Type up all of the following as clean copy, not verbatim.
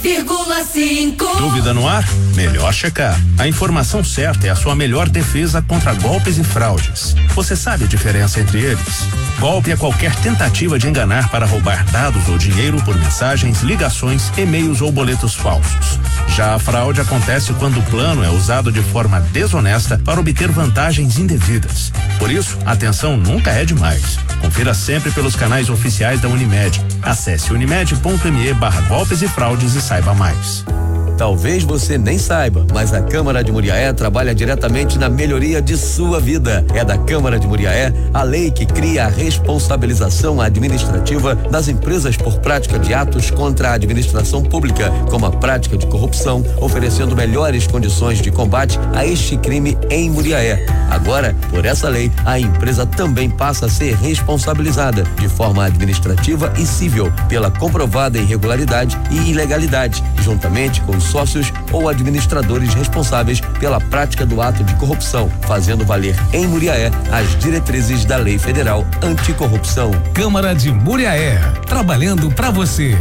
91,5. Dúvida no ar? Melhor checar. A informação certa é a sua melhor defesa contra golpes e fraudes. Você sabe a diferença entre eles? Golpe é qualquer tentativa de enganar para roubar dados ou dinheiro por mensagens, ligações, e-mails ou boletos falsos. Já a fraude acontece quando o plano é usado de forma desonesta para obter vantagens indevidas. Por isso, atenção nunca é demais. Confira sempre pelos canais oficiais da Unimed. Acesse unimed.me/golpes e fraudes e saiba mais. Talvez você nem saiba, mas a Câmara de Muriaé trabalha diretamente na melhoria de sua vida. É da Câmara de Muriaé a lei que cria a responsabilização administrativa das empresas por prática de atos contra a administração pública, como a prática de corrupção, oferecendo melhores condições de combate a este crime em Muriaé. Agora, por essa lei, a empresa também passa a ser responsabilizada de forma administrativa e civil pela comprovada irregularidade e ilegalidade, juntamente com os sócios ou administradores responsáveis pela prática do ato de corrupção, fazendo valer em Muriaé as diretrizes da Lei Federal Anticorrupção. Câmara de Muriaé, trabalhando pra você.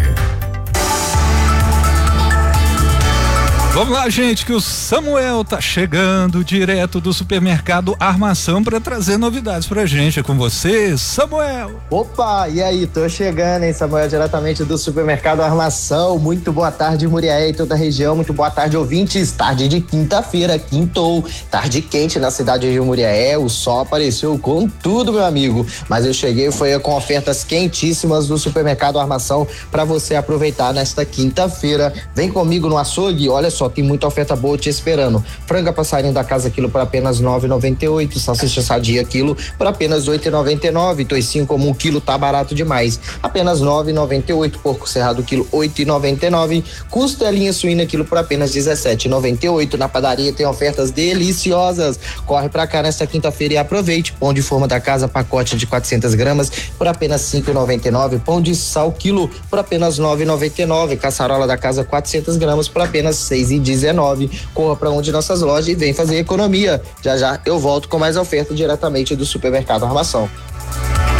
Vamos lá, gente, que o Samuel tá chegando direto do supermercado Armação para trazer novidades pra gente. É com você, Samuel. Opa, e aí? Tô chegando, hein, Samuel, diretamente do supermercado Armação. Muito boa tarde, Muriaé e toda a região. Muito boa tarde, ouvintes. Tarde de quinta-feira, quintou. Tarde quente na cidade de Muriaé. O sol apareceu com tudo, meu amigo. Mas eu cheguei, foi com ofertas quentíssimas do supermercado Armação para você aproveitar nesta quinta-feira. Vem comigo no açougue, olha só. Tem muita oferta boa te esperando. Franga passarinho da casa quilo por apenas R$9,98. Salsicha sadia quilo por apenas R$8,99. Toicinho comum quilo tá barato demais. Apenas R$9,98. Porco cerrado quilo R$8,99. Costelinha suína quilo por apenas R$17,98. Na padaria tem ofertas deliciosas. Corre pra cá nesta quinta-feira e aproveite. Pão de forma da casa pacote de 400 gramas por apenas R$5,99. Pão de sal quilo por apenas R$9,99. Caçarola da casa 400 gramas por apenas R$6,19. Corra para um de nossas lojas e vem fazer economia. Já já eu volto com mais oferta diretamente do supermercado Armação.